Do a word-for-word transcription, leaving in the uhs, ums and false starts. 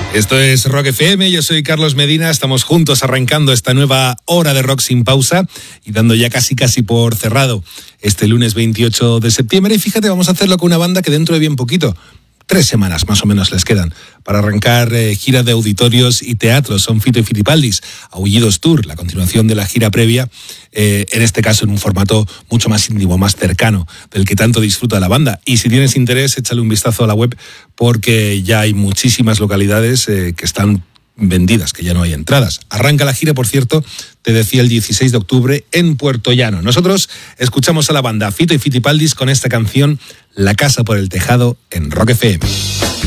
Esto es Rock F M, yo soy Carlos Medina, estamos juntos arrancando esta nueva hora de rock sin pausa y dando ya casi casi por cerrado este lunes veintiocho de septiembre. Y fíjate, vamos a hacerlo con una banda que dentro de bien poquito, tres semanas más o menos les quedan para arrancar eh, gira de auditorios y teatros. Son Fito y Fitipaldis, Aullidos Tour, la continuación de la gira previa, eh, en este caso en un formato mucho más íntimo, más cercano, del que tanto disfruta la banda. Y si tienes interés, échale un vistazo a la web, porque ya hay muchísimas localidades eh, que están vendidas, que ya no hay entradas. Arranca la gira, por cierto, te decía, el dieciséis de octubre en Puerto Llano. Nosotros escuchamos a la banda Fito y Fitipaldis con esta canción La casa por el tejado en Rock F M.